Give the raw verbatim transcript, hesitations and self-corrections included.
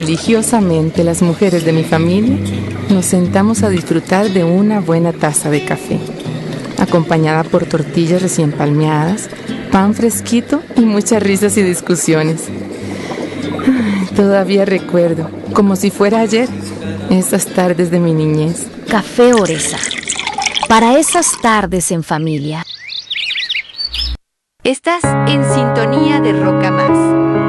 Religiosamente, las mujeres de mi familia nos sentamos a disfrutar de una buena taza de café, acompañada por tortillas recién palmeadas, pan fresquito y muchas risas y discusiones. Ay, todavía recuerdo, como si fuera ayer, esas tardes de mi niñez. Café Oresa, para esas tardes en familia. Estás en sintonía de Roca Más.